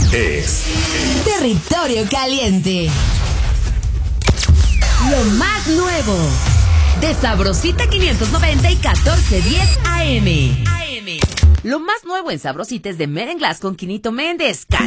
es Territorio Caliente. Lo más nuevo de Sabrosita 590 y 1410 AM. Lo más nuevo en Sabrosita es de Merenglass con Quinito Méndez.